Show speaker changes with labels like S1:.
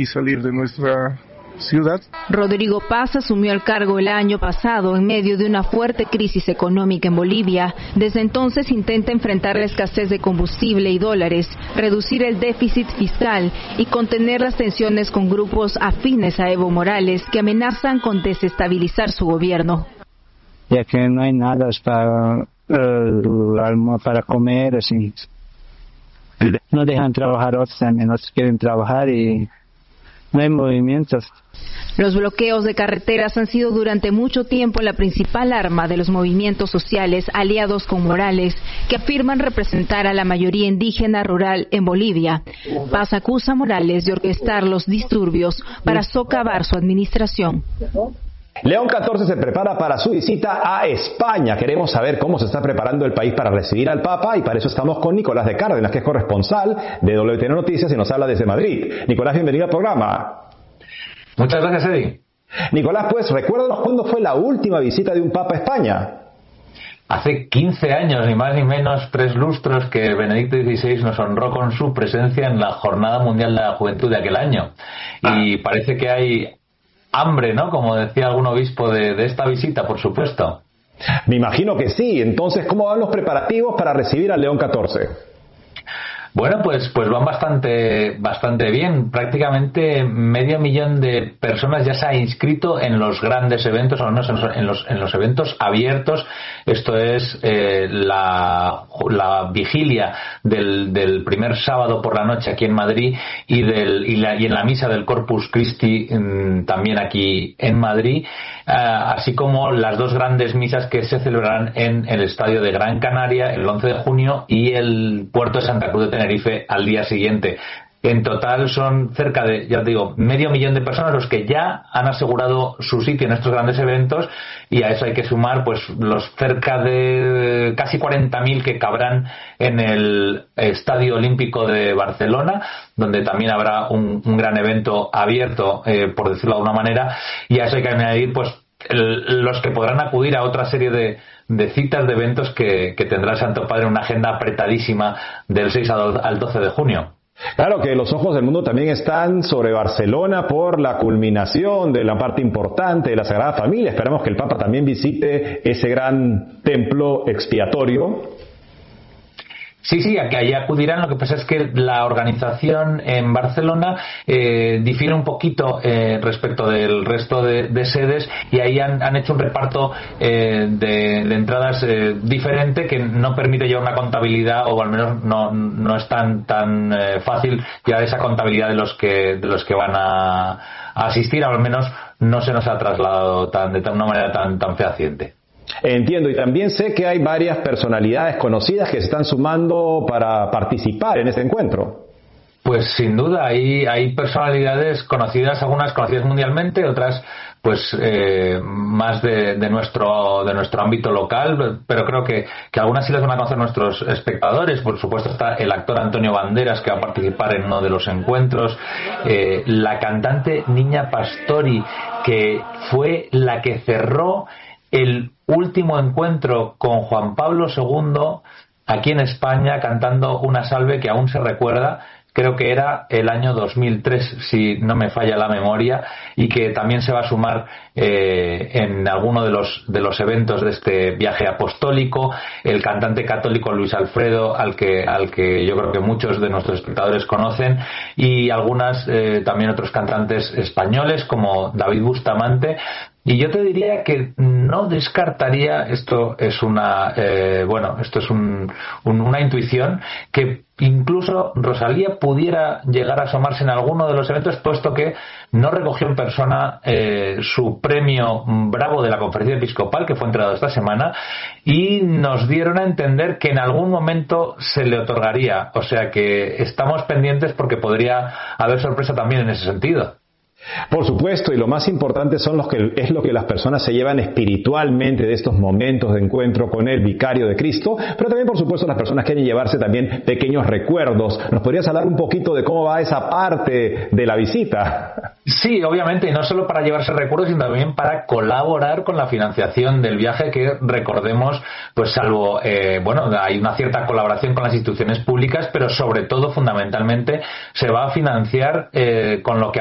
S1: y salir de nuestra ciudad.
S2: Rodrigo Paz asumió el cargo el año pasado en medio de una fuerte crisis económica en Bolivia. Desde entonces intenta enfrentar la escasez de combustible y dólares, reducir el déficit fiscal y contener las tensiones con grupos afines a Evo Morales que amenazan con desestabilizar su gobierno.
S3: Ya que no hay nada para comer, así. No dejan trabajar otros también, otros quieren trabajar y no hay movimientos.
S2: Los bloqueos de carreteras han sido durante mucho tiempo la principal arma de los movimientos sociales aliados con Morales, que afirman representar a la mayoría indígena rural en Bolivia. Paz acusa a Morales de orquestar los disturbios para socavar su administración.
S4: León XIV se prepara para su visita a España. Queremos saber cómo se está preparando el país para recibir al Papa y para eso estamos con Nicolás de Cárdenas, que es corresponsal de WTN Noticias y nos habla desde Madrid. Nicolás, bienvenido al programa.
S5: Muchas gracias, Eddie.
S4: Nicolás, pues recuérdanos cuándo fue la última visita de un Papa a España.
S5: Hace 15 años, ni más ni menos 3 lustros, que Benedicto XVI nos honró con su presencia en la Jornada Mundial de la Juventud de aquel año. Y parece que hay hambre, ¿no? Como decía algún obispo de esta visita, por supuesto.
S4: Me imagino que sí. Entonces, ¿cómo van los preparativos para recibir al León XIV?
S5: Bueno, pues van bastante bien. Prácticamente 500.000 de personas ya se ha inscrito en los grandes eventos, o al menos en los eventos abiertos. Esto es la vigilia del primer sábado por la noche aquí en Madrid y en la misa del Corpus Christi también aquí en Madrid, así como las 2 grandes misas que se celebrarán en el Estadio de Gran Canaria el 11 de junio y el puerto de Santa Cruz de Tenerife al día siguiente. En total son cerca de, ya te digo, 500.000 de personas los que ya han asegurado su sitio en estos grandes eventos, y a eso hay que sumar pues los cerca de casi 40.000 que cabrán en el Estadio Olímpico de Barcelona, donde también habrá un gran evento abierto, por decirlo de alguna manera, y a eso hay que añadir pues los que podrán acudir a otra serie de citas, de eventos que tendrá el Santo Padre en una agenda apretadísima del 6 al 12 de junio.
S4: Claro que los ojos del mundo también están sobre Barcelona por la culminación de la parte importante de la Sagrada Familia. Esperamos que el Papa también visite ese gran templo expiatorio.
S5: Sí, a que allí acudirán. Lo que pasa es que la organización en Barcelona difiere un poquito respecto del resto de sedes, y ahí han hecho un reparto de entradas diferente, que no permite ya una contabilidad, o al menos no es tan fácil ya esa contabilidad de los que van a asistir. Al menos no se nos ha trasladado de una manera tan fehaciente.
S4: Entiendo, y también sé que hay varias personalidades conocidas que se están sumando para participar en este encuentro.
S5: Pues sin duda, hay personalidades conocidas, algunas conocidas mundialmente, otras pues más de nuestro ámbito local, pero creo que algunas sí las van a conocer nuestros espectadores. Por supuesto está el actor Antonio Banderas, que va a participar en uno de los encuentros, la cantante Niña Pastori, que fue la que cerró el último encuentro con Juan Pablo II aquí en España, cantando una salve que aún se recuerda. Creo que era el año 2003, si no me falla la memoria, y que también se va a sumar en alguno de los eventos de este viaje apostólico, el cantante católico Luis Alfredo, al que yo creo que muchos de nuestros espectadores conocen, y también otros cantantes españoles como David Bustamante. Y yo te diría que no descartaría, esto es una intuición, que incluso Rosalía pudiera llegar a asomarse en alguno de los eventos, puesto que no recogió en persona su premio Bravo de la Conferencia Episcopal, que fue entregado esta semana, y nos dieron a entender que en algún momento se le otorgaría. O sea que estamos pendientes, porque podría haber sorpresa también en ese sentido.
S4: Por supuesto, y lo más importante es lo que las personas se llevan espiritualmente de estos momentos de encuentro con el vicario de Cristo, pero también, por supuesto, las personas quieren llevarse también pequeños recuerdos. ¿Nos podrías hablar un poquito de cómo va esa parte de la visita?
S5: Sí, obviamente, y no solo para llevarse recuerdos, sino también para colaborar con la financiación del viaje, que recordemos, pues salvo, hay una cierta colaboración con las instituciones públicas, pero sobre todo, fundamentalmente, se va a financiar con lo que